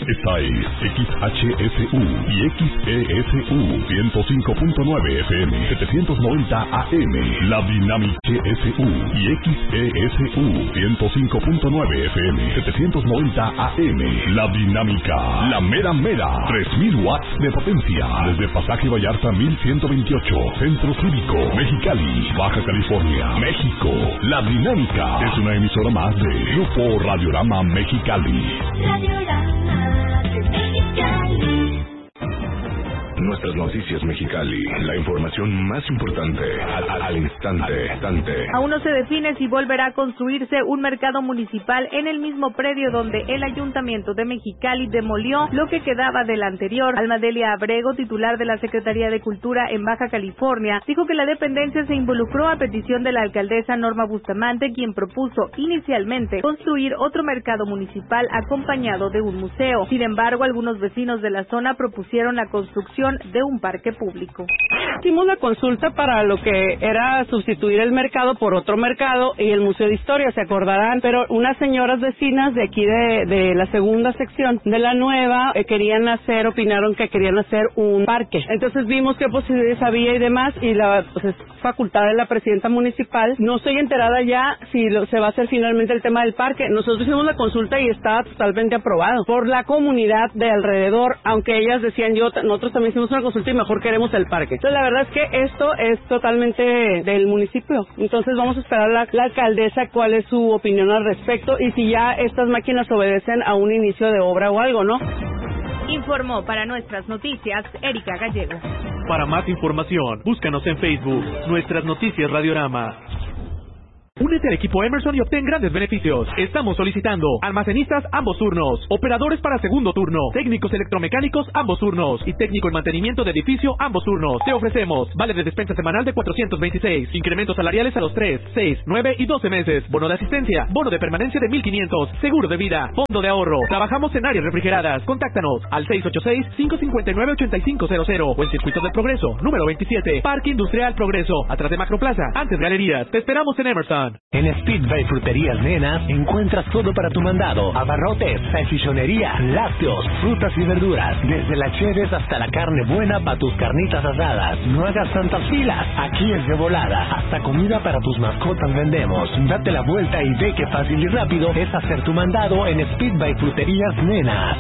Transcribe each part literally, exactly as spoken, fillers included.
Esta es X H S U y X E S U ciento cinco punto nueve F M, setecientos noventa A M. La Dinámica S U y X E S U ciento cinco punto nueve F M, setecientos noventa A M. La Dinámica, la mera mera, tres mil watts de potencia. Desde Pasaje Vallarta mil ciento veintiocho, Centro Cívico, Mexicali, Baja California, México. La Dinámica es una emisora más de Grupo Radiorama Mexicali. Radiorama Mexicali. Nuestras noticias Mexicali, la información más importante al, al, al instante, instante. Aún no se define si volverá a construirse un mercado municipal en el mismo predio donde el Ayuntamiento de Mexicali demolió lo que quedaba del anterior. Alma Delia Abrego, titular de la Secretaría de Cultura en Baja California, dijo que la dependencia se involucró a petición de la alcaldesa Norma Bustamante, quien propuso inicialmente construir otro mercado municipal acompañado de un museo. Sin embargo, algunos vecinos de la zona propusieron la construcción de un parque público. Hicimos la consulta para lo que era sustituir el mercado por otro mercado y el Museo de Historia, se acordarán, pero unas señoras vecinas de aquí de, de la segunda sección de la nueva eh, querían hacer, opinaron que querían hacer un parque. Entonces vimos qué posibilidades había y demás, y la pues, es facultad de la presidenta municipal. No estoy enterada ya si lo, se va a hacer finalmente el tema del parque. Nosotros hicimos la consulta y está totalmente aprobado por la comunidad de alrededor, aunque ellas decían, yo nosotros también hicimos una consulta y mejor queremos el parque. Entonces la verdad es que esto es totalmente del municipio. Entonces vamos a esperar a la, la alcaldesa cuál es su opinión al respecto y si ya estas máquinas obedecen a un inicio de obra o algo, ¿no? Informó para Nuestras Noticias Erika Gallego. Para más información, búscanos en Facebook, Nuestras Noticias Radiorama. Únete al equipo Emerson y obtén grandes beneficios. Estamos solicitando almacenistas ambos turnos, operadores para segundo turno, técnicos electromecánicos ambos turnos y técnico en mantenimiento de edificio ambos turnos. Te ofrecemos vale de despensa semanal de cuatrocientos veintiséis, incrementos salariales a los tres, seis, nueve y doce meses, bono de asistencia, bono de permanencia de mil quinientos, seguro de vida, fondo de ahorro. Trabajamos en áreas refrigeradas. Contáctanos al seis ocho seis, cinco cinco nueve, ocho cinco cero cero o en Circuito del Progreso, número veintisiete, Parque Industrial Progreso, atrás de Macroplaza, antes Galerías. Te esperamos en Emerson. En Speedway Fruterías Nenas encuentras todo para tu mandado: abarrotes, salchichonería, lácteos, frutas y verduras, desde las cheves hasta la carne buena para tus carnitas asadas. No hagas tantas filas, aquí es de volada, hasta comida para tus mascotas vendemos. Date la vuelta y ve qué fácil y rápido es hacer tu mandado en Speedway Fruterías Nenas.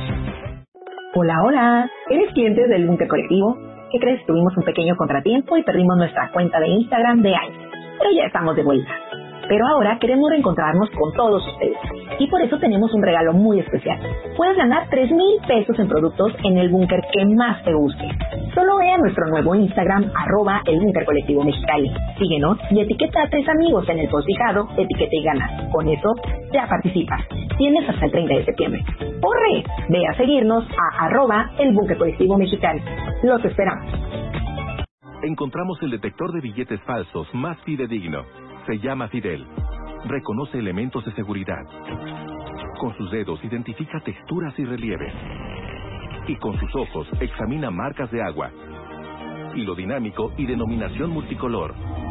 Hola, hola, ¿eres cliente del Búnker Colectivo? ¿Qué crees? Tuvimos un pequeño contratiempo y perdimos nuestra cuenta de Instagram de años, pero ya estamos de vuelta. Pero ahora queremos reencontrarnos con todos ustedes y por eso tenemos un regalo muy especial. Puedes ganar tres mil pesos en productos en el búnker que más te guste. Solo ve a nuestro nuevo Instagram, arroba el Búnker Colectivo Mexicali. Síguenos y etiqueta a tres amigos en el post fijado, etiqueta y gana. Con eso ya participas. Tienes hasta el treinta de septiembre. ¡Corre! Ve a seguirnos a arroba el Búnker Colectivo Mexicali. Los esperamos. Encontramos el detector de billetes falsos más fidedigno. Se llama Fidel. Reconoce elementos de seguridad. Con sus dedos identifica texturas y relieves. Y con sus ojos examina marcas de agua, hilo dinámico y denominación multicolor.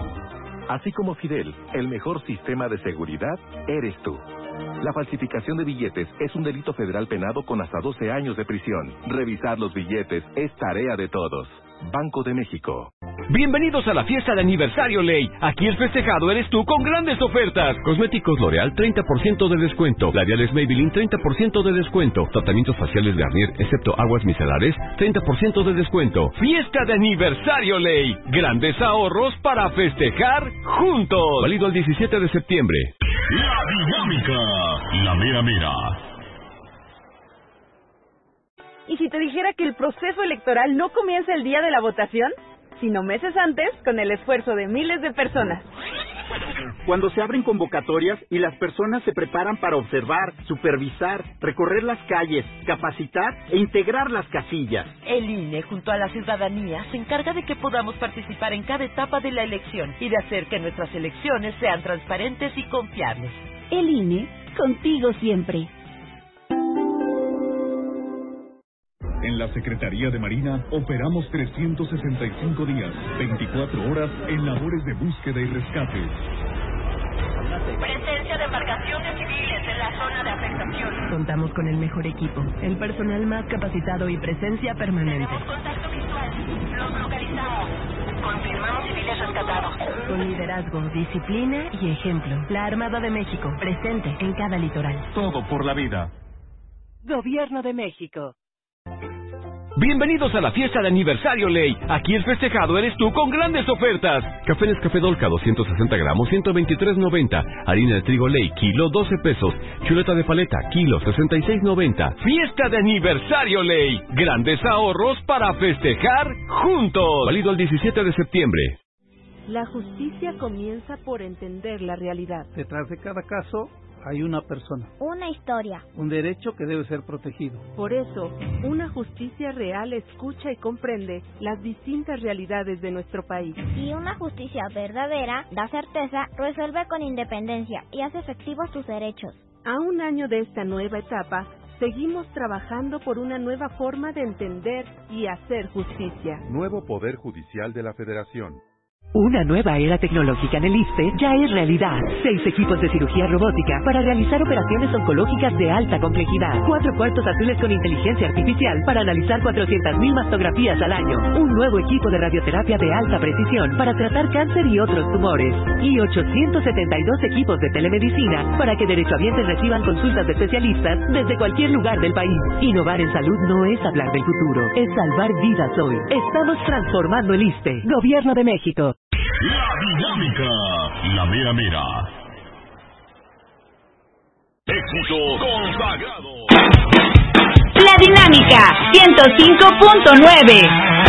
Así como Fidel, el mejor sistema de seguridad eres tú. La falsificación de billetes es un delito federal penado con hasta doce años de prisión. Revisar los billetes es tarea de todos. Banco de México. Bienvenidos a la fiesta de aniversario Ley. Aquí el festejado eres tú con grandes ofertas. Cosméticos L'Oreal treinta por ciento de descuento. Labiales Maybelline treinta por ciento de descuento. Tratamientos faciales Garnier, excepto aguas micelares, treinta por ciento de descuento. Fiesta de aniversario Ley. Grandes ahorros para festejar juntos. Válido el diecisiete de septiembre. La Dinámica, la mera mera. ¿Y si te dijera que el proceso electoral no comienza el día de la votación, sino meses antes, con el esfuerzo de miles de personas? Cuando se abren convocatorias y las personas se preparan para observar, supervisar, recorrer las calles, capacitar e integrar las casillas. El I N E, junto a la ciudadanía, se encarga de que podamos participar en cada etapa de la elección y de hacer que nuestras elecciones sean transparentes y confiables. El I N E, contigo siempre. En la Secretaría de Marina operamos trescientos sesenta y cinco días, veinticuatro horas en labores de búsqueda y rescate. ISSSTE. Presencia de embarcaciones civiles en la zona de afectación. Contamos con el mejor equipo, el personal más capacitado y presencia permanente. Tenemos contacto visual. Los localizamos. Confirmamos civiles rescatados. Con liderazgo, disciplina y ejemplo. La Armada de México, presente en cada litoral. Todo por la vida. Gobierno de México. Bienvenidos a la fiesta de aniversario Ley. Aquí el festejado eres tú con grandes ofertas. Café Nescafé Dolca doscientos sesenta gramos, ciento veintitrés noventa. Harina de trigo Ley, kilo doce pesos. Chuleta de paleta, kilo sesenta y seis noventa. Fiesta de aniversario Ley. Grandes ahorros para festejar juntos. Válido el diecisiete de septiembre. La justicia comienza por entender la realidad. Detrás de cada caso hay una persona. Una historia. Un derecho que debe ser protegido. Por eso, una justicia real escucha y comprende las distintas realidades de nuestro país. Y una justicia verdadera da certeza, resuelve con independencia y hace efectivos sus derechos. A un año de esta nueva etapa, seguimos trabajando por una nueva forma de entender y hacer justicia. Nuevo Poder Judicial de la Federación. Una nueva era tecnológica en el ISSSTE ya es realidad. Seis equipos de cirugía robótica para realizar operaciones oncológicas de alta complejidad. Cuatro cuartos azules con inteligencia artificial para analizar cuatrocientas mil mastografías al año. Un nuevo equipo de radioterapia de alta precisión para tratar cáncer y otros tumores. Y ochocientos setenta y dos equipos de telemedicina para que derechohabientes reciban consultas de especialistas desde cualquier lugar del país. Innovar en salud no es hablar del futuro, es salvar vidas hoy. Estamos transformando el ISSSTE. Gobierno de México. La dinámica, la mera mera. Éxito consagrado. La dinámica ciento cinco punto nueve.